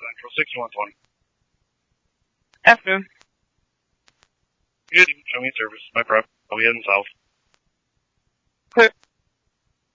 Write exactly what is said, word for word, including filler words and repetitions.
Central sixty-one twenty. Afternoon. Good evening, show me service. My prep. I'll be heading south. Clear.